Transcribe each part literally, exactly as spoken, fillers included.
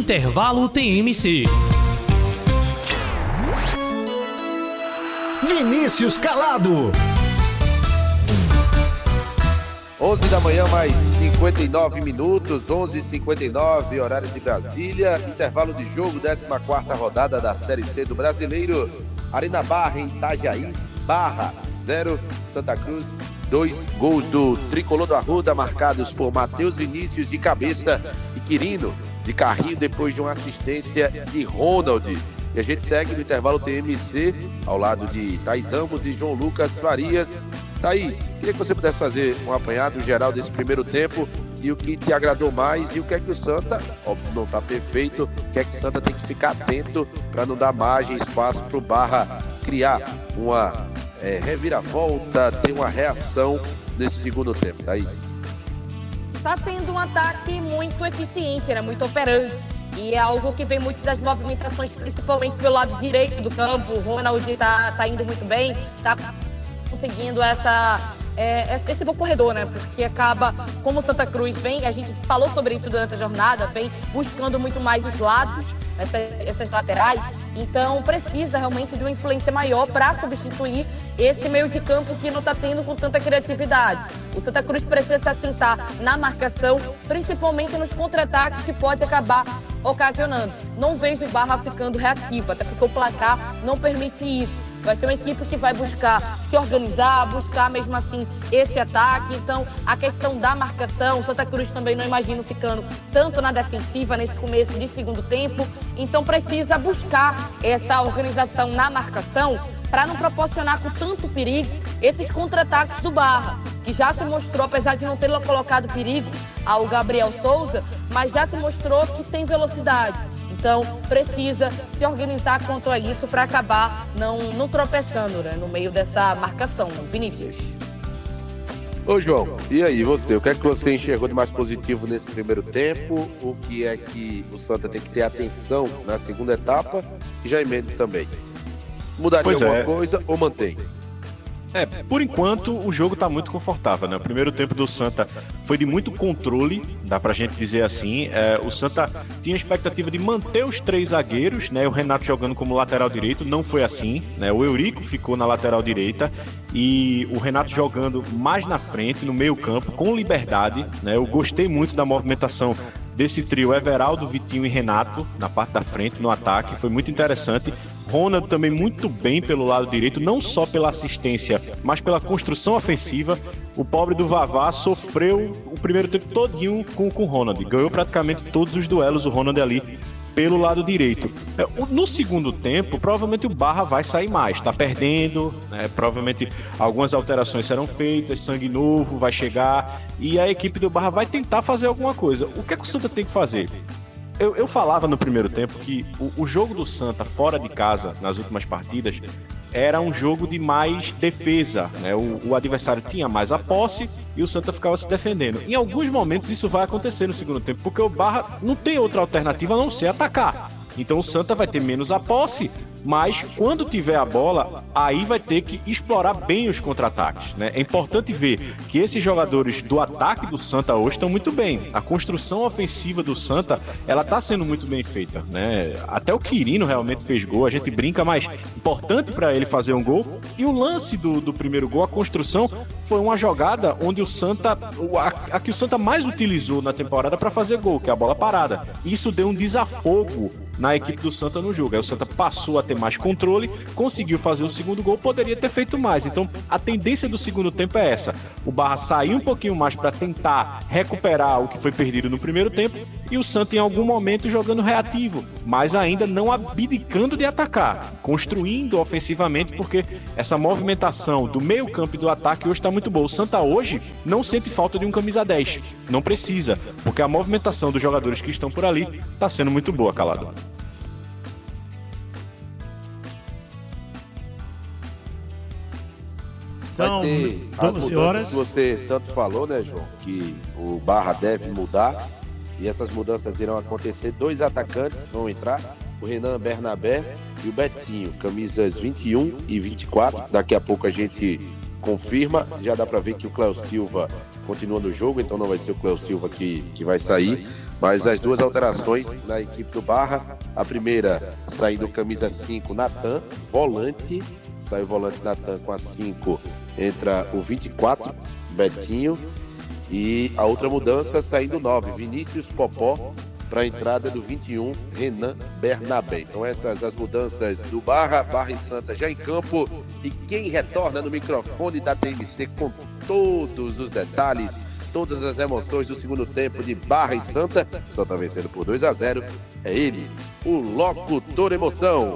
Intervalo T M C. Vinícius Calado. onze da manhã, mais cinquenta e nove minutos, onze e cinquenta e nove, horário de Brasília. Intervalo de jogo, décima quarta rodada da Série C do Brasileiro. Arena Barra, em Itajaí, Barra zero, Santa Cruz dois. Gols do Tricolor do Arruda, marcados por Matheus Vinícius de cabeça e Quirino de carrinho, depois de uma assistência de Ronald. E a gente segue no intervalo T M C, ao lado de Thaís Ramos e João Lucas Farias. Thaís, queria que você pudesse fazer um apanhado geral desse primeiro tempo e o que te agradou mais e o que é que o Santa, óbvio não está perfeito, o que é que o Santa tem que ficar atento para não dar margem, espaço para o Barra criar uma é, reviravolta, ter uma reação nesse segundo tempo, Thaís. Está sendo um ataque muito eficiente, né? Muito operante. E é algo que vem muito das movimentações, principalmente pelo lado direito do campo. O Ronald está tá indo muito bem, está conseguindo essa, é, esse bom corredor, né? Porque acaba, como o Santa Cruz vem, a gente falou sobre isso durante a jornada, vem buscando muito mais os lados, essas, essas laterais. Então precisa realmente de uma influência maior para substituir esse meio de campo que não está tendo com tanta criatividade. O Santa Cruz precisa se atentar na marcação, principalmente nos contra-ataques que pode acabar ocasionando. Não vejo o Barra ficando reativo, até porque o placar não permite isso. Vai ser uma equipe que vai buscar se organizar, buscar mesmo assim esse ataque. Então, a questão da marcação, o Santa Cruz também não imagino ficando tanto na defensiva nesse começo de segundo tempo. Então, precisa buscar essa organização na marcação para não proporcionar com tanto perigo esses contra-ataques do Barra, que já se mostrou, apesar de não ter colocado perigo ao Gabriel Souza, mas já se mostrou que tem velocidade. Então, precisa se organizar quanto a isso para acabar não, não tropeçando, né, no meio dessa marcação. Vinícius. Ô, João, e aí, você? O que é que você enxergou de mais positivo nesse primeiro tempo? O que é que o Santa tem que ter atenção na segunda etapa? E já emendo também. Mudaria pois alguma é. coisa ou mantém? É, por enquanto o jogo tá muito confortável, né? O primeiro tempo do Santa foi de muito controle, dá pra gente dizer assim. É, o Santa tinha a expectativa de manter os três zagueiros, né? O Renato jogando como lateral direito, não foi assim, né? O Eurico ficou na lateral direita e o Renato jogando mais na frente, no meio campo, com liberdade, né? Eu gostei muito da movimentação desse trio, Everaldo, Vitinho e Renato, na parte da frente, no ataque, foi muito interessante. Ronald também muito bem pelo lado direito, não só pela assistência, mas pela construção ofensiva. O pobre do Vavá sofreu o primeiro tempo todinho com, com o Ronald, ganhou praticamente todos os duelos, o Ronald ali pelo lado direito. No segundo tempo, provavelmente o Barra vai sair mais, tá perdendo, né? Provavelmente algumas alterações serão feitas, sangue novo vai chegar e a equipe do Barra vai tentar fazer alguma coisa. O que é que o Santa tem que fazer? Eu, eu falava no primeiro tempo que o, o jogo do Santa fora de casa, nas últimas partidas, era um jogo de mais defesa, né? O, o adversário tinha mais a posse e o Santa ficava se defendendo. Em alguns momentos isso vai acontecer no segundo tempo, porque o Barra não tem outra alternativa a não ser atacar. Então o Santa vai ter menos a posse, mas quando tiver a bola, aí vai ter que explorar bem os contra-ataques, né? É importante ver que esses jogadores do ataque do Santa hoje estão muito bem. A construção ofensiva do Santa, ela tá sendo muito bem feita, né? Até o Quirino realmente fez gol, a gente brinca, mas importante para ele fazer um gol. E o lance do, do primeiro gol, a construção, foi uma jogada onde o Santa, a, a que o Santa mais utilizou na temporada para fazer gol, que é a bola parada. Isso deu um desafogo na equipe do Santa no jogo. Aí o Santa passou a ter mais controle, conseguiu fazer o segundo gol, poderia ter feito mais. Então a tendência do segundo tempo é essa: o Barra sair um pouquinho mais para tentar recuperar o que foi perdido no primeiro tempo e o Santa em algum momento jogando reativo, mas ainda não abdicando de atacar, construindo ofensivamente, porque essa movimentação do meio campo e do ataque hoje está muito boa. O Santa hoje não sente falta de um camisa dez, não precisa, porque a movimentação dos jogadores que estão por ali está sendo muito boa, Calado. Vai ter as mudanças que você tanto falou, né, João? Que o Barra deve mudar e essas mudanças irão acontecer. Dois atacantes vão entrar, o Renan Bernabé e o Betinho, camisas vinte e um e vinte e quatro. Daqui a pouco a gente confirma. Já dá para ver que o Cléo Silva continua no jogo, então não vai ser o Cléo Silva que, que vai sair. Mas as duas alterações na equipe do Barra, a primeira saindo camisa cinco, Natan, volante, sai o volante Natan com a cinco, entra o vinte e quatro, Betinho, e a outra mudança saindo nove, Vinícius Popó, para a entrada do vinte e um, Renan Bernabé. Então essas as mudanças do Barra, Barra e Santa já em campo, e quem retorna no microfone da T M C com todos os detalhes, todas as emoções do segundo tempo de Barra e Santa, Santa vencendo por dois a zero, é ele, o locutor emoção.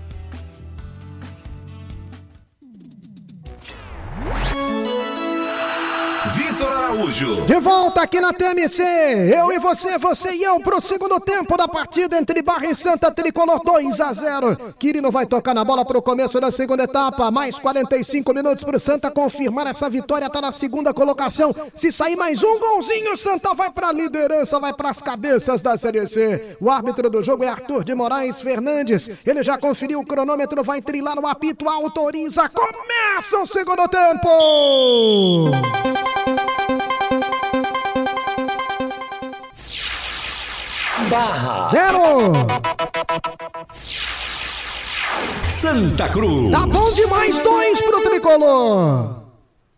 Vitor Araújo. De volta aqui na T M C, eu e você, você e eu pro segundo tempo da partida entre Barra e Santa, Tricolor dois a zero. Quirino vai tocar na bola pro começo da segunda etapa, mais quarenta e cinco minutos pro Santa confirmar essa vitória, tá na segunda colocação. Se sair mais um golzinho, o Santa vai pra liderança, vai pras cabeças da Série C. O árbitro do jogo é Arthur de Moraes Fernandes, ele já conferiu o cronômetro, vai trilar no apito, autoriza, começa o segundo tempo! Barra Zero. Santa Cruz. Tá bom demais, dois pro Tricolor.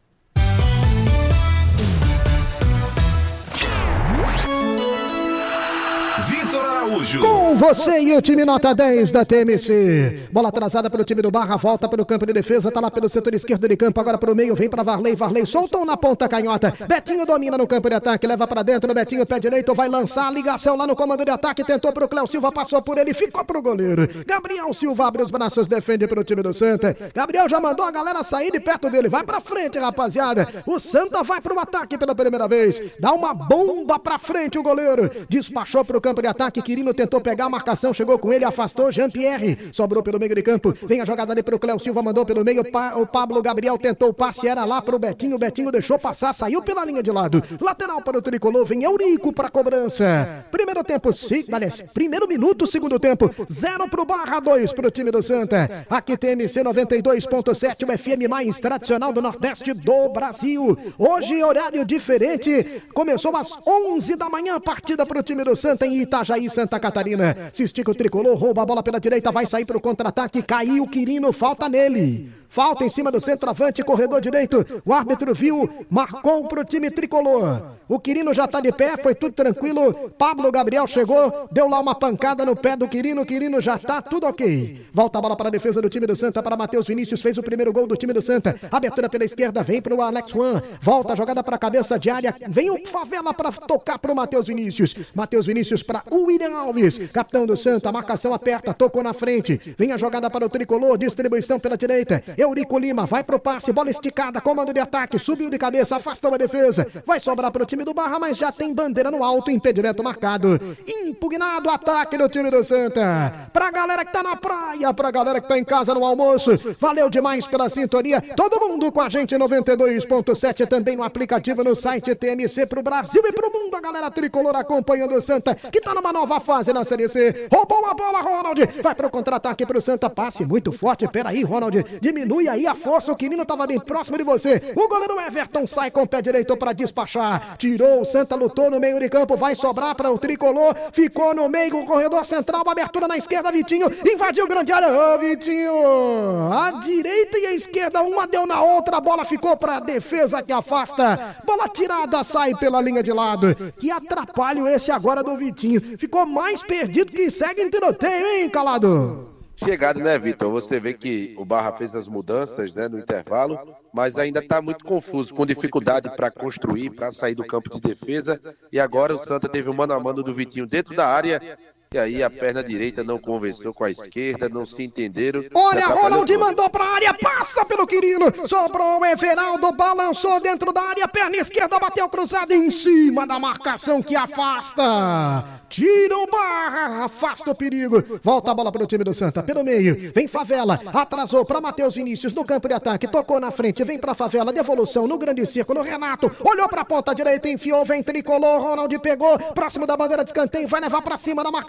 Vitor Araújo. Com você e o time nota dez da T M C. Bola atrasada pelo time do Barra, volta pelo campo de defesa, tá lá pelo setor esquerdo de campo, agora pro meio, vem pra Varley, Varley soltou na ponta canhota. Betinho domina no campo de ataque, leva pra dentro, no Betinho, pé direito, vai lançar a ligação lá no comando de ataque, tentou pro Cléo Silva, passou por ele, ficou pro goleiro. Gabriel Silva abre os braços, defende pro time do Santa. Gabriel já mandou a galera sair de perto dele, vai pra frente, rapaziada. O Santa vai pro ataque pela primeira vez, dá uma bomba pra frente o goleiro, despachou pro campo de ataque, Quirino tentou pegar a marcação, chegou com ele, afastou, Jean-Pierre, sobrou pelo meio de campo, vem a jogada ali pro Cléo Silva, mandou pelo meio, pa, o Pablo Gabriel tentou o passe, era lá pro Betinho, o Betinho deixou passar, saiu pela linha de lado, lateral para o Tricolor, vem Eurico pra cobrança, primeiro tempo, se, aliás, primeiro minuto, segundo tempo, zero pro Barra, dois pro time do Santa, aqui T M C noventa e dois ponto sete, o F M mais tradicional do Nordeste do Brasil, hoje horário diferente, começou às onze da manhã, partida pro time do Santa em Itajaí, Santa Catarina. Se estica o Tricolor, rouba a bola pela direita, vai sair pro contra-ataque, caiu o Quirino, falta nele. Falta em cima do centroavante, corredor direito. O árbitro viu, marcou pro time Tricolor. O Quirino já tá de pé, foi tudo tranquilo. Pablo Gabriel chegou, deu lá uma pancada no pé do Quirino. O Quirino já tá tudo ok. Volta a bola para a defesa do time do Santa, para Matheus Vinícius, fez o primeiro gol do time do Santa. Abertura pela esquerda, vem pro Alex Juan. Volta a jogada para a cabeça de área. Vem o Favela para tocar pro Matheus Vinícius. Matheus Vinícius para o William Alves, capitão do Santa. Marcação aperta, tocou na frente. Vem a jogada para o Tricolor, distribuição pela direita. Eurico Lima vai pro passe, bola esticada, comando de ataque, subiu de cabeça, afastou a defesa, vai sobrar pro time do Barra, mas já tem bandeira no alto, impedimento marcado, impugnado, ataque do time do Santa. Pra galera que tá na praia, pra galera que tá em casa no almoço, valeu demais pela sintonia, todo mundo com a gente noventa e dois ponto sete, também no aplicativo, no site T M C pro Brasil e pro mundo, a galera Tricolor acompanhando o Santa, que tá numa nova fase na Série C, roubou a bola, Ronald, vai pro contra-ataque pro Santa, passe muito forte, peraí, Ronald, diminui aí a força, o Quirino tava bem próximo de você, o goleiro Everton sai com o pé direito para despachar, tirou, o Santa lutou no meio de campo, vai sobrar para o Tricolor, ficou no meio, o corredor central, abertura na esquerda, Vitinho, invadiu o grande área, ô Vitinho, a direita e a esquerda, uma deu na outra, a bola ficou para a defesa que afasta, bola tirada, sai pela linha de lado, que atrapalho esse agora do Vitinho, ficou mais perdido que segue em tiroteio, hein, Calado? Chegado, né, Vitor? Você vê que o Barra fez as mudanças, né, no intervalo, mas ainda está muito confuso, com dificuldade para construir, para sair do campo de defesa. E agora o Santa teve um mano a mano do Vitinho dentro da área. E aí a perna direita não conversou com a esquerda, não se entenderam. Olha, Ronald mandou pra área, passa pelo Quirino, sobrou o Everaldo, balançou dentro da área, perna esquerda bateu cruzada em cima da marcação que afasta. Tira o Barra, afasta o perigo. Volta a bola para o time do Santa, pelo meio, vem Favela, atrasou para Matheus Vinícius no campo de ataque, tocou na frente, vem para Favela, devolução no grande círculo, Renato, olhou para a ponta direita, enfiou, vem Tricolor, Ronald pegou, próximo da bandeira de escanteio, vai levar para cima da marcação.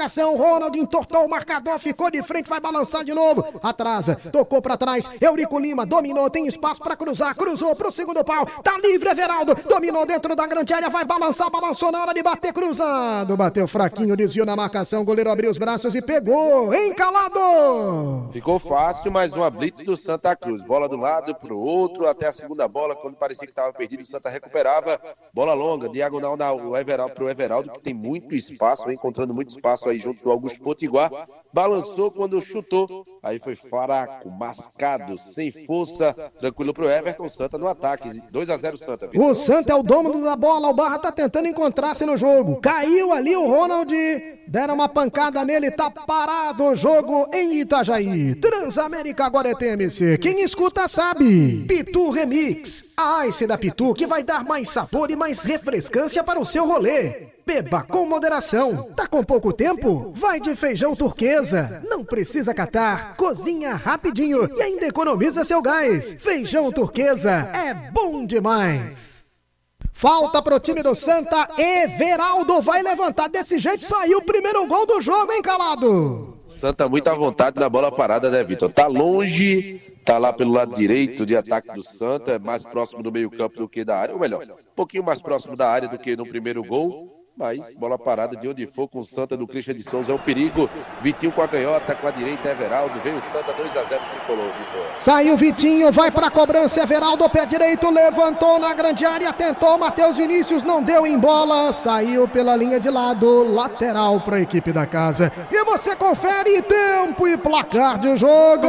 marcação, Ronald entortou o marcador, ficou de frente, vai balançar de novo, atrasa, tocou pra trás, Eurico Lima dominou, tem espaço pra cruzar, cruzou pro segundo pau, tá livre Everaldo, dominou dentro da grande área, vai balançar, balançou na hora de bater, cruzado, bateu fraquinho, desviou na marcação, o goleiro abriu os braços e pegou, encalado. Ficou fácil, mais uma blitz do Santa Cruz, bola do lado pro outro, até a segunda bola, quando parecia que estava perdido, o Santa recuperava, bola longa, diagonal na, o Everaldo, pro Everaldo, que tem muito espaço, vem encontrando muito espaço aí junto do Augusto Potiguar, balançou quando chutou, aí foi fraco, mascado, sem força, tranquilo pro Everton, Santa no ataque, dois a zero Santa. Vitor. O Santa é o dono da bola, o Barra tá tentando encontrar-se no jogo, caiu ali o Ronald, deram uma pancada nele, tá parado o jogo em Itajaí. Transamérica agora é T M C, quem escuta sabe. Pitu Remix, a Ice da Pitu que vai dar mais sabor e mais refrescância para o seu rolê. Beba com moderação. Tá com pouco tempo? Vai de feijão turquesa. Não precisa catar. Cozinha rapidinho e ainda economiza seu gás. Feijão turquesa é bom demais. Falta pro time do Santa. Everaldo vai levantar. Desse jeito saiu o primeiro gol do jogo, hein, Calado? Santa muito à vontade na bola parada, né, Vitor? Tá longe, tá lá pelo lado direito de ataque do Santa, é mais próximo do meio campo do que da área, ou melhor, um pouquinho mais próximo da área do que no primeiro gol. Mas bola parada de onde for com o Santa do Christian de Souza é um perigo. Vitinho com a canhota, com a direita, Everaldo. Veio o Santa dois a zero, tricolor, Vitor. Saiu Vitinho, vai pra cobrança, Everaldo, pé direito, levantou na grande área, tentou, Matheus Vinícius não deu em bola, saiu pela linha de lado, lateral pra equipe da casa. E você confere tempo e placar de jogo.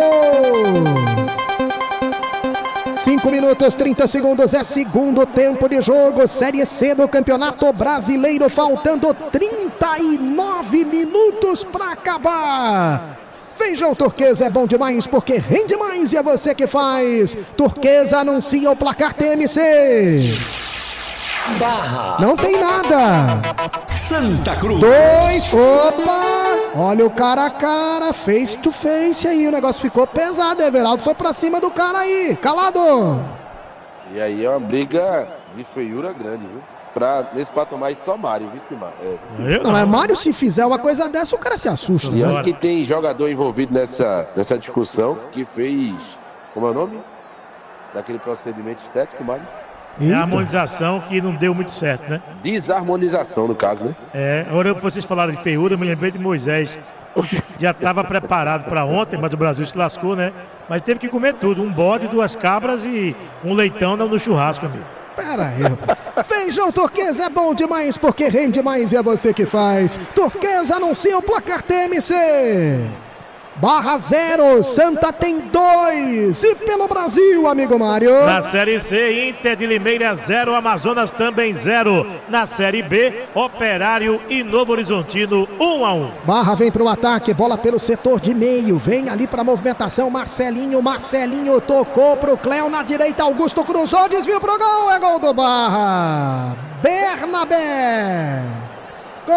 cinco minutos, trinta segundos, é segundo tempo de jogo, Série C do Campeonato Brasileiro, faltando trinta e nove minutos para acabar. Feijão turquesa é bom demais porque rende mais e é você que faz. Turquesa anuncia o placar T M C. Barra. Não tem nada. Santa Cruz. Dois. Opa. Olha o cara a cara. Face to face aí. O negócio ficou pesado. Everaldo foi pra cima do cara aí. Calado. E aí é uma briga de feiura grande, viu? Pra, nesse patamar só Mário, viu, Simar? É, não, mas Mário, se fizer uma coisa dessa, o cara se assusta. E olha que tem jogador envolvido nessa, nessa discussão que fez. Como é o nome? Daquele procedimento estético, Mário? É a harmonização que não deu muito certo, né? Desarmonização, no caso, né? É, agora vocês falaram de feiura, eu me lembrei de Moisés. Já estava preparado para ontem, mas o Brasil se lascou, né? Mas teve que comer tudo, um bode, duas cabras e um leitão no churrasco, amigo. Pera aí, rapaz. Feijão turquesa é bom demais porque rende mais e é você que faz. Turquesa anuncia o placar T M C. Barra zero, Santa tem dois. E pelo Brasil, amigo Mário? Na Série C, Inter de Limeira zero, Amazonas também zero. Na Série B, Operário e Novo Horizontino um a um. Barra vem pro ataque, bola pelo setor de meio. Vem ali pra movimentação, Marcelinho. Marcelinho tocou pro Cléo na direita. Augusto cruzou, desvio pro gol. É gol do Barra. Bernabé. Gol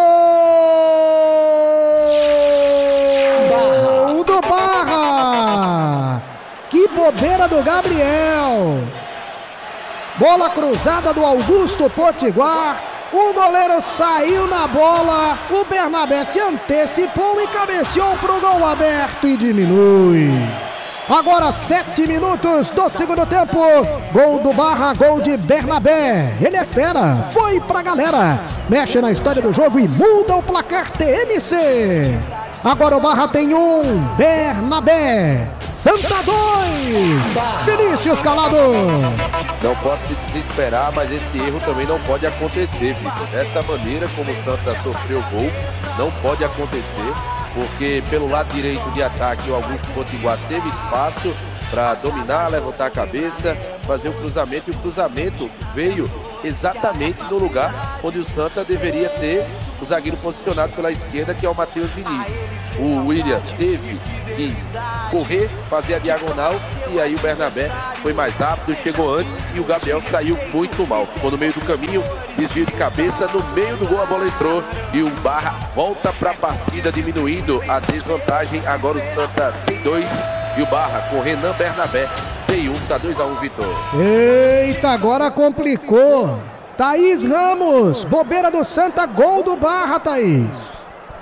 Barra. do Barra. Que bobeira do Gabriel. Bola cruzada do Augusto Potiguar. O goleiro saiu na bola. O Bernabé se antecipou e cabeceou pro gol aberto e diminui. Agora sete minutos do segundo tempo. Gol do Barra, gol de Bernabé. Ele é fera, foi pra galera. Mexe na história do jogo e muda o placar T M C. Agora o Barra tem um, Bernabé. Santa dois. Vinícius Calado. Não pode se desesperar, mas esse erro também não pode acontecer, Vitor. Dessa maneira como o Santa sofreu o gol, não pode acontecer. Porque pelo lado direito de ataque o Augusto Potiguar teve espaço para dominar, levantar a cabeça, fazer o cruzamento, e o cruzamento veio exatamente no lugar onde o Santa deveria ter o zagueiro posicionado pela esquerda, que é o Matheus Vinícius. O William teve que correr, fazer a diagonal, e aí o Bernabé foi mais rápido, chegou antes, e o Gabriel saiu muito mal. Ficou no meio do caminho, desvio de cabeça, no meio do gol a bola entrou, e o Barra volta para a partida, diminuindo a desvantagem. Agora o Santa tem dois, e o Barra com Renan Bernabé tem um, tá dois a um, Vitor. Eita, agora complicou. Thaís Ramos, bobeira do Santa, gol do Barra, Thaís.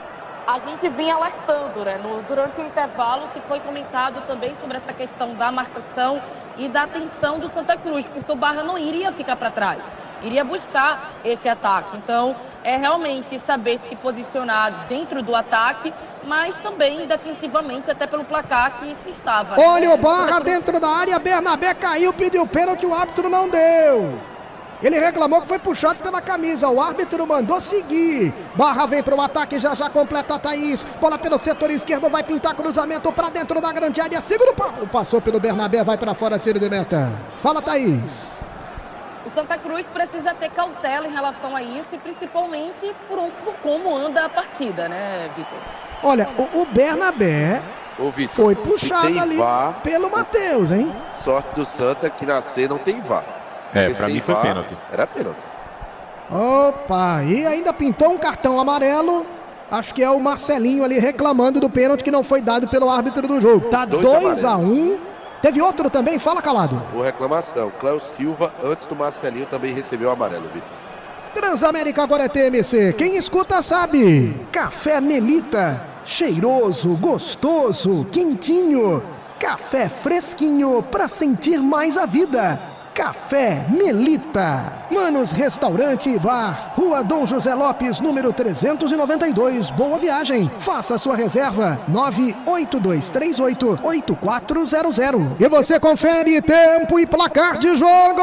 a gente vinha alertando, né? No, durante o intervalo se foi comentado também sobre essa questão da marcação e da atenção do Santa Cruz, porque o Barra não iria ficar para trás, iria buscar esse ataque. Então, é realmente saber se posicionar dentro do ataque, mas também defensivamente, até pelo placar que se estava. Olha né? o Barra dentro da área, Bernabé caiu, pediu pênalti, o árbitro não deu. Ele reclamou que foi puxado pela camisa, o árbitro mandou seguir. Barra vem para o ataque, já já completa a Thaís. Bola pelo setor esquerdo, vai pintar cruzamento para dentro da grande área. Segura o Paulo, passou pelo Bernabé, vai para fora, tiro de meta. Fala, Thaís. O Santa Cruz precisa ter cautela em relação a isso e principalmente por, por como anda a partida, né, Vitor? Olha, o, o Bernabé Ô, Vitor, foi puxado ali V A R, pelo Matheus, hein? Sorte do Santa que na C não tem V A R. É, Porque pra se mim tem foi V A R, pênalti. Era pênalti. Opa, e ainda pintou um cartão amarelo. Acho que é o Marcelinho ali reclamando do pênalti que não foi dado pelo árbitro do jogo. Tá dois a um. Teve outro também? Fala, Calado. Por reclamação. Cléo Silva, antes do Marcelinho, também recebeu o amarelo, Vitor. Transamérica agora é T M C. Quem escuta sabe. Café Melita. Cheiroso, gostoso, quentinho. Café fresquinho pra sentir mais a vida. Café Melita. Manos Restaurante e Bar. Rua Dom José Lopes, número trezentos e noventa e dois. Boa viagem. Faça sua reserva. nove oito dois três oito oito quatro zero zero. E você confere tempo e placar de jogo.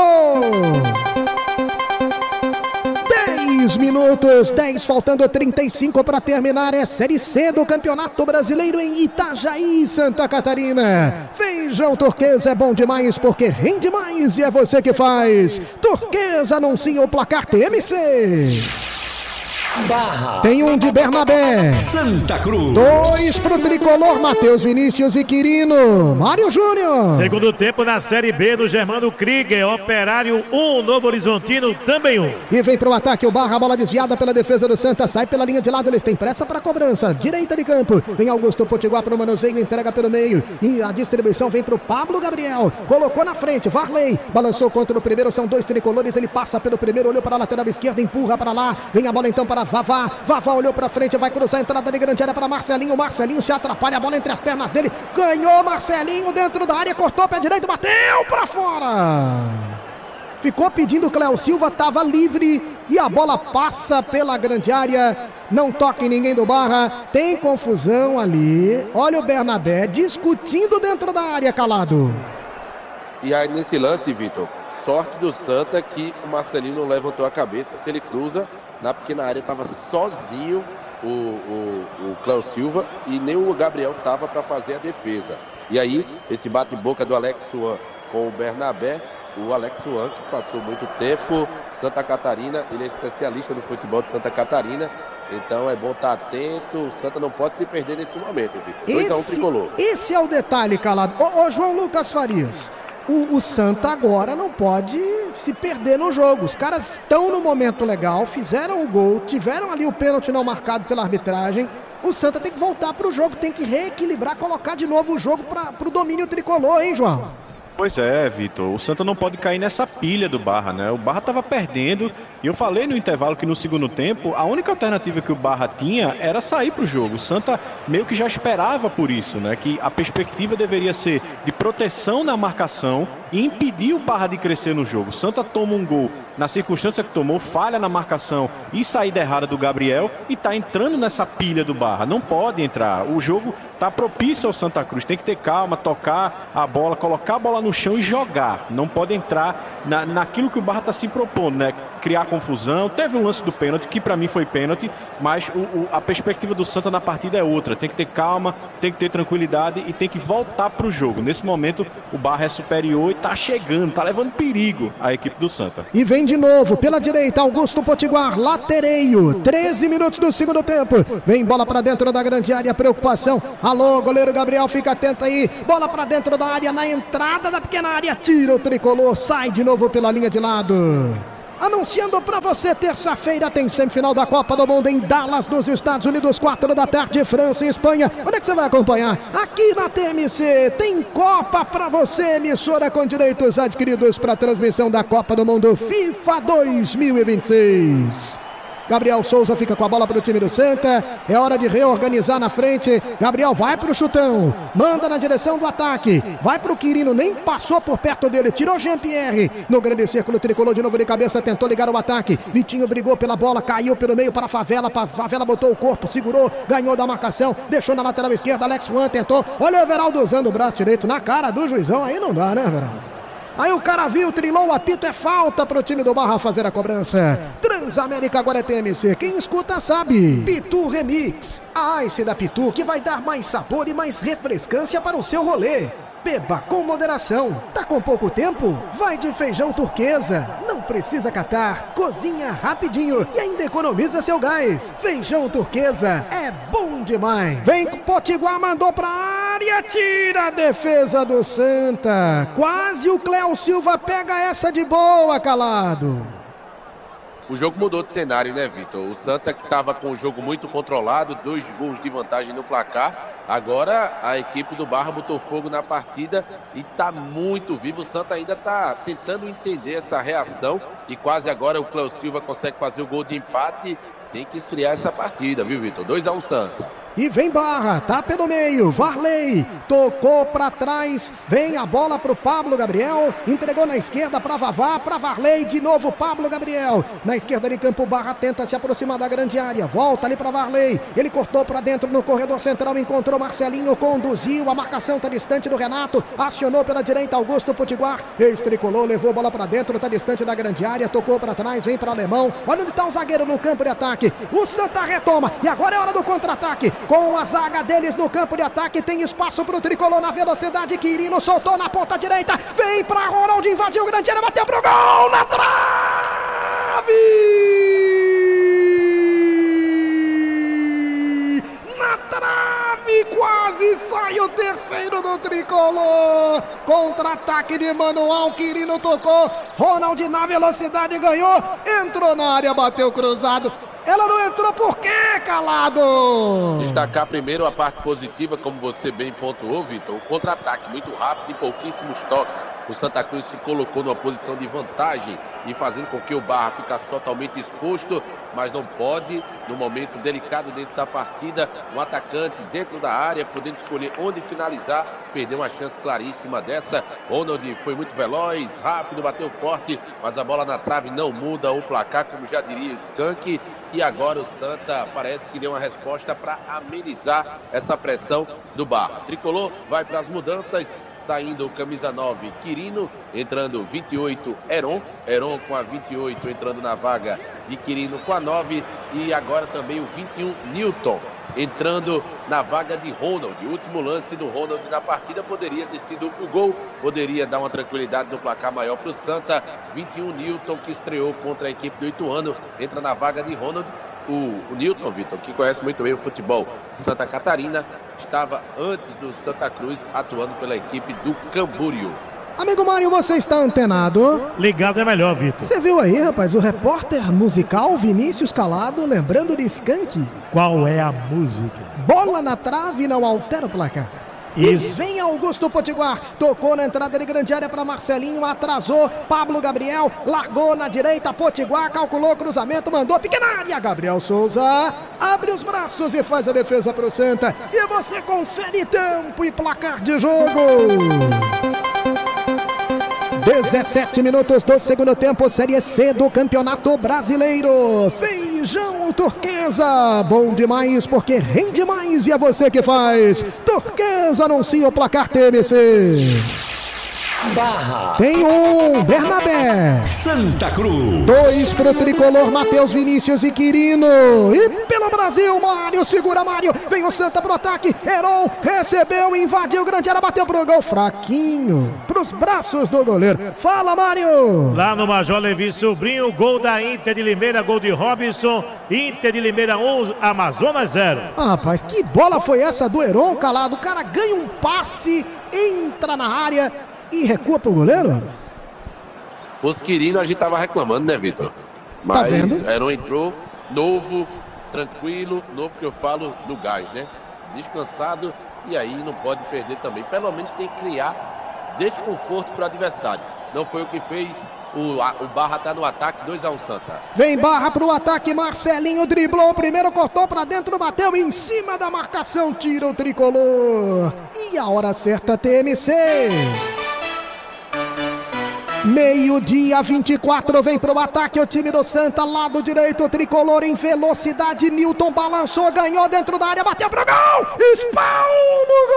dez minutos, dez faltando trinta e cinco para terminar. É Série C do Campeonato Brasileiro em Itajaí, Santa Catarina. Feijão Turquesa é bom demais porque rende mais e é você que faz. Turquesa anuncia o placar T M C. Barra. Tem um de Bernabé. Santa Cruz. Dois pro tricolor, Matheus Vinícius e Quirino. Mário Júnior. Segundo tempo na Série B do Germano Krieger. Operário um, Novo Horizontino também um. E vem pro ataque o Barra, bola desviada pela defesa do Santa, sai pela linha de lado, eles têm pressa para cobrança, direita de campo, vem Augusto Potiguar pro manuseio, entrega pelo meio, e a distribuição vem pro Pablo Gabriel, colocou na frente, Varley, balançou contra o primeiro, são dois tricolores, ele passa pelo primeiro, olhou para a lateral esquerda, empurra para lá, vem a bola então para Vavá, Vavá olhou para frente, vai cruzar a entrada de grande área para Marcelinho, Marcelinho se atrapalha, a bola entre as pernas dele, ganhou Marcelinho dentro da área, cortou pé direito, bateu para fora. Ficou pedindo, Cléo Silva, estava livre e a bola passa pela grande área. Não toca em ninguém do Barra. Tem confusão ali. Olha o Bernabé discutindo dentro da área, Calado. E aí nesse lance, Vitor, sorte do Santa que o Marcelinho não levantou a cabeça. Se ele cruza, na pequena área estava sozinho o, o, o Cléo Silva e nem o Gabriel estava para fazer a defesa. E aí, esse bate-boca do Alex Suan com o Bernabé. O Alex Suan, que passou muito tempo Santa Catarina, ele é especialista no futebol de Santa Catarina, então é bom estar atento, o Santa não pode se perder nesse momento, Vitor. dois a um tricolor. Esse é o detalhe, Calado. Ô, ô João Lucas Farias, o, o Santa agora não pode se perder no jogo. Os caras estão no momento legal, fizeram o gol, tiveram ali o pênalti não marcado pela arbitragem. O Santa tem que voltar para o jogo, tem que reequilibrar, colocar de novo o jogo para o domínio tricolor, hein, João? Pois é, Vitor, o Santa não pode cair nessa pilha do Barra, né? O Barra estava perdendo e eu falei no intervalo que no segundo tempo a única alternativa que o Barra tinha era sair para o jogo. O Santa meio que já esperava por isso, né? Que a perspectiva deveria ser de proteção na marcação e impedir o Barra de crescer no jogo. O Santa toma um gol na circunstância que tomou, falha na marcação e saída errada do Gabriel e está entrando nessa pilha do Barra. Não pode entrar. O jogo está propício ao Santa Cruz. Tem que ter calma, tocar a bola, colocar a bola no chão e jogar. Não pode entrar na, naquilo que o Barra está se propondo, né? Criar confusão. Teve um lance do pênalti, que para mim foi pênalti, mas o, o, a perspectiva do Santa na partida é outra. Tem que ter calma, tem que ter tranquilidade e tem que voltar para o jogo. Nesse momento, o Barra é superior e tá chegando, tá levando perigo a equipe do Santa. E vem de novo pela direita, Augusto Potiguar, latereio, treze minutos do segundo tempo. Vem bola para dentro da grande área, preocupação. Alô, goleiro Gabriel, fica atento aí. Bola para dentro da área, na entrada da pequena área, tira o tricolor, sai de novo pela linha de lado. Anunciando para você, terça-feira tem semifinal da Copa do Mundo em Dallas, nos Estados Unidos, quatro da tarde, França e Espanha. Onde é que você vai acompanhar? Aqui na T M C, tem Copa para você, emissora com direitos adquiridos para a transmissão da Copa do Mundo FIFA dois mil e vinte e seis. Gabriel Souza fica com a bola para o time do Santa. É hora de reorganizar na frente. Gabriel vai para o chutão. Manda na direção do ataque. Vai para o Quirino. Nem passou por perto dele. Tirou Jean-Pierre. No grande círculo tricolor de novo de cabeça. Tentou ligar o ataque. Vitinho brigou pela bola. Caiu pelo meio para a Favela. A Favela botou o corpo. Segurou. Ganhou da marcação. Deixou na lateral esquerda. Alex Juan tentou. Olha o Everaldo usando o braço direito na cara do juizão. Aí não dá, né, Everaldo? Aí o cara viu, trilou o apito, é falta pro time do Barra fazer a cobrança. Transamérica agora é T M C, quem escuta sabe. Pitu Remix, a Ice da Pitu que vai dar mais sabor e mais refrescância para o seu rolê. Beba com moderação. Tá com pouco tempo? Vai de feijão turquesa. Não precisa catar. Cozinha rapidinho e ainda economiza seu gás. Feijão turquesa é bom demais. Vem com Potiguar, mandou pra área. Tira a defesa do Santa. Quase o Cléo Silva pega essa de boa, calado. O jogo mudou de cenário, né, Vitor? O Santa que estava com o jogo muito controlado, dois gols de vantagem no placar. Agora a equipe do Barra botou fogo na partida e está muito vivo. O Santa ainda está tentando entender essa reação e quase agora o Cléo Silva consegue fazer o gol de empate. Tem que esfriar essa partida, viu, Vitor? dois a um Santa. E vem Barra, tá pelo meio, Varley, tocou pra trás, vem a bola pro Pablo Gabriel, entregou na esquerda pra Vavá, pra Varley, de novo Pablo Gabriel, na esquerda de campo, Barra tenta se aproximar da grande área, volta ali pra Varley, ele cortou pra dentro no corredor central, encontrou Marcelinho, conduziu, a marcação tá distante do Renato, acionou pela direita Augusto Potiguar, ex-tricolor, levou a bola pra dentro, tá distante da grande área, tocou pra trás, vem pra Alemão, olha onde tá o zagueiro no campo de ataque, o Santa retoma, e agora é hora do contra-ataque, com a zaga deles no campo de ataque, tem espaço pro tricolor na velocidade, Quirino soltou na ponta direita, vem pra Ronaldo, invadiu o grande área, bateu pro gol, na trave! Na trave, quase sai o terceiro do tricolor, contra-ataque de manual, Quirino tocou, Ronaldo na velocidade ganhou, entrou na área, bateu cruzado. Ela não entrou por quê, calado? Destacar primeiro a parte positiva, como você bem pontuou, Vitor. O contra-ataque muito rápido e pouquíssimos toques. O Santa Cruz se colocou numa posição de vantagem e fazendo com que o Barra ficasse totalmente exposto, mas não pode, no momento delicado desse da partida, um atacante dentro da área, podendo escolher onde finalizar, perdeu uma chance claríssima dessa. Ronald foi muito veloz, rápido, bateu forte, mas a bola na trave não muda o placar, como já diria o Skank. E agora o Santa parece que deu uma resposta para amenizar essa pressão do Barra. Tricolor vai para as mudanças, saindo o camisa nove, Quirino, entrando vinte e oito, Heron. Heron com a vinte e oito entrando na vaga de Quirino com a nove. E agora também o vinte e um, Newton, entrando na vaga de Ronald. O último lance do Ronald na partida poderia ter sido o gol, poderia dar uma tranquilidade no placar maior para o Santa. vinte e um, Newton, que estreou contra a equipe do Ituano, entra na vaga de Ronald. O, o Newton, Vitor, que conhece muito bem o futebol de Santa Catarina, estava antes do Santa Cruz atuando pela equipe do Camboriú. Amigo Mário, você está antenado? Ligado é melhor, Vitor. Você viu aí, rapaz, o repórter musical Vinícius Calado lembrando de Skank? Qual é a música? Bola na trave não altera o placar. Isso. E vem Augusto Potiguar, tocou na entrada de grande área para Marcelinho, atrasou, Pablo Gabriel, largou na direita, Potiguar, calculou cruzamento, mandou pequena área, Gabriel Souza abre os braços e faz a defesa para o Santa. E você confere tempo e placar de jogo. dezessete minutos do segundo tempo, Série C do Campeonato Brasileiro. Feijão turquesa, bom demais porque rende mais e é você que faz. Turquesa anuncia o placar T M C. Barra. Tem um, Bernabé. Santa Cruz. Dois pro tricolor, Matheus Vinícius e Quirino. E pelo Brasil, Mário, segura Mário. Vem o Santa pro ataque. Heron recebeu, invadiu, grande área, bateu pro gol. Fraquinho, pros braços do goleiro. Fala, Mário. Lá no Major Levi Sobrinho, gol da Inter de Limeira, gol de Robinson. Inter de Limeira um, Amazonas zero. Ah, rapaz, que bola foi essa do Heron, calado? O cara ganha um passe, entra na área e recua pro goleiro? Fosse Quirino, a gente tava reclamando, né, Vitor? Mas tá vendo? Heron entrou novo, tranquilo, novo que eu falo no gás, né? Descansado, e aí não pode perder também. Pelo menos tem que criar desconforto para o adversário. Não foi o que fez O, a, o Barra tá no ataque, dois a um Santa. Vem Barra pro ataque, Marcelinho driblou, primeiro cortou pra dentro, bateu em cima da marcação, tira o tricolor. E a hora certa, T M C. Meio-dia, vinte e quatro, vem pro ataque o time do Santa, lado direito, tricolor em velocidade, Newton balançou, ganhou dentro da área, bateu pro gol, espalma o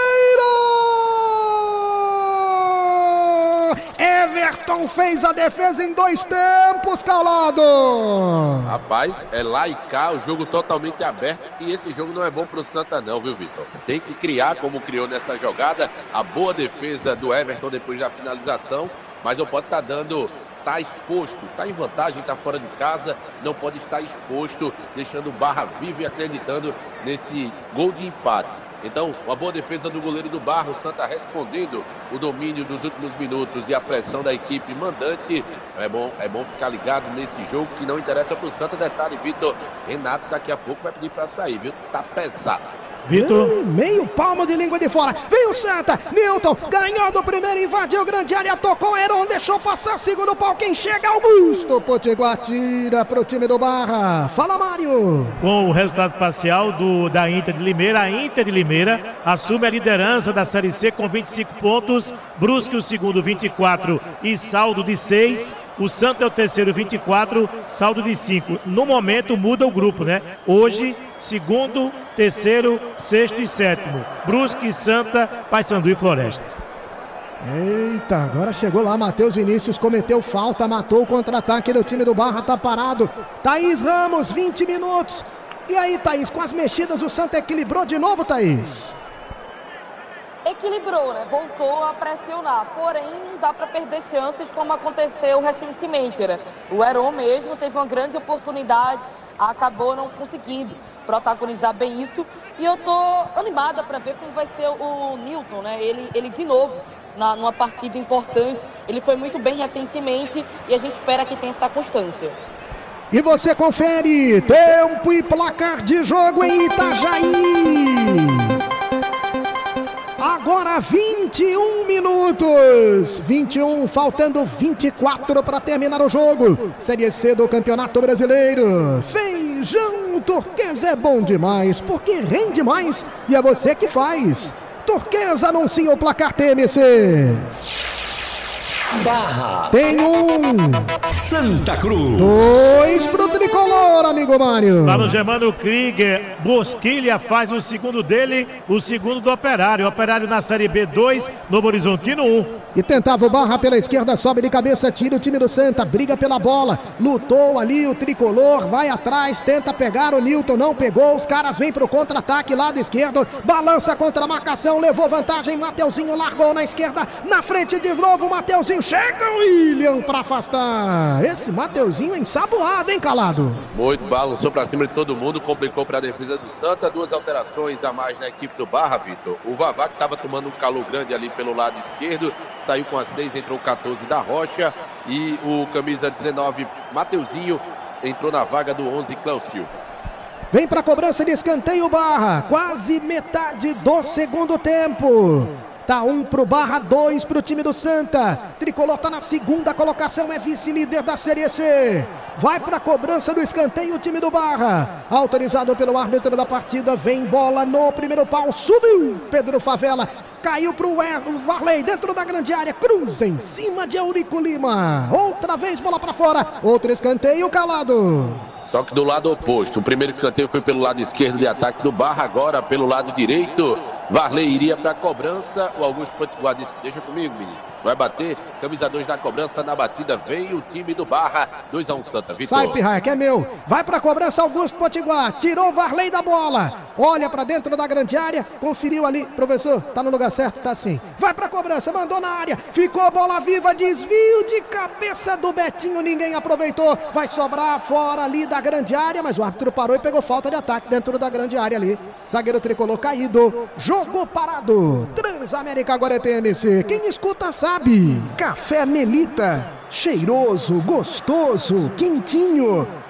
goleiro! Everton fez a defesa em dois tempos, Calado! Rapaz, é lá e cá, o jogo totalmente aberto, e esse jogo não é bom pro Santa não, viu, Vitor? Tem que criar como criou nessa jogada, a boa defesa do Everton depois da finalização, mas não pode estar tá dando, tá exposto, tá em vantagem, tá fora de casa, não pode estar exposto, deixando o Barra vivo e acreditando nesse gol de empate. Então, uma boa defesa do goleiro do Barra, o Santa respondendo o domínio dos últimos minutos e a pressão da equipe mandante. É bom, é bom ficar ligado nesse jogo que não interessa pro Santa. Detalhe, Vitor, Renato daqui a pouco vai pedir para sair, viu? Tá pesado. Vitor. Meio palmo de língua de fora. Vem o Santa. Newton ganhou do primeiro, invadiu grande área, tocou Heron, deixou passar segundo pau. Quem chega? Augusto Potiguar tira pro time do Barra. Fala, Mário. Com o resultado parcial do, da Inter de Limeira, a Inter de Limeira assume a liderança da Série C com vinte e cinco pontos. Brusque o segundo, vinte e quatro e saldo de seis. O Santa é o terceiro, vinte e quatro, saldo de cinco. No momento muda o grupo, né? Hoje, segundo, terceiro, sexto e sétimo. Brusque, Santa, Paysandu e Floresta. Eita, agora chegou lá, Matheus Vinícius cometeu falta, matou o contra-ataque do time do Barra, tá parado. Thaís Ramos, vinte minutos. E aí, Thaís, com as mexidas o Santa equilibrou de novo, Thaís? Equilibrou, né? Voltou a pressionar, porém não dá para perder chances como aconteceu recentemente, né? O Heron mesmo teve uma grande oportunidade, acabou não conseguindo protagonizar bem isso, e eu tô animada para ver como vai ser o Newton, né? Ele, ele de novo, na, numa partida importante, ele foi muito bem recentemente e a gente espera que tenha essa constância. E você confere tempo e placar de jogo em Itajaí. Agora vinte e um minutos, vinte e um, faltando vinte e quatro para terminar o jogo. Série C do Campeonato Brasileiro. Feijão Turquesa é bom demais, porque rende mais e é você que faz. Turquesa anuncia o placar T M C. Barra. Tem um. Santa Cruz. Dois pro tricolor, amigo Mário. Lá no Germano Krieger, Bosquilha faz o segundo dele, o segundo do Operário. Operário na Série B dois, Novo Horizontino um. E tentava o Barra pela esquerda, sobe de cabeça, tira o time do Santa, briga pela bola. Lutou ali o tricolor, vai atrás, tenta pegar o Newton, não pegou. Os caras vêm pro contra-ataque, lado esquerdo, balança contra a marcação, levou vantagem. Mateuzinho largou na esquerda, na frente de novo, Mateuzinho. Chega o William pra afastar. Esse Mateuzinho ensaboado, hein, Calado? Muito, balançou pra cima de todo mundo, complicou pra defesa do Santa. Duas alterações a mais na equipe do Barra, Vitor. O Vavá, que tava tomando um calor grande ali pelo lado esquerdo, saiu com a seis, entrou o catorze da Rocha. E o camisa dezenove, Mateuzinho, entrou na vaga do onze, Cléucio. Vem pra cobrança de escanteio, Barra. Quase metade do segundo tempo. Tá um pro Barra, dois pro time do Santa. Tricolor tá na segunda colocação, é vice-líder da Série C. Vai pra cobrança do escanteio o time do Barra. Autorizado pelo árbitro da partida, vem bola no primeiro pau, subiu Pedro Favela. Caiu pro Varley, dentro da grande área, cruza em cima de Eurico Lima. Outra vez bola pra fora, outro escanteio, Calado. Só que do lado oposto, o primeiro escanteio foi pelo lado esquerdo de ataque do Barra, agora pelo lado direito. Varley iria para a cobrança, o Augusto Potiguar disse, deixa comigo, menino, vai bater, camisa dois na cobrança, na batida vem o time do Barra, dois a um Santa, Vitor. Sai, Pirraia, que é meu, vai para a cobrança Augusto Potiguar, tirou Varley da bola, olha para dentro da grande área, conferiu ali, professor, tá no lugar certo? Tá sim, vai para a cobrança, mandou na área, ficou bola viva, desvio de cabeça do Betinho, ninguém aproveitou, vai sobrar fora ali da grande área, mas o árbitro parou e pegou falta de ataque dentro da grande área ali, zagueiro tricolor caído, jogo parado, Transamérica agora é T M C, quem escuta sabe, Café Melita, cheiroso, gostoso, quentinho.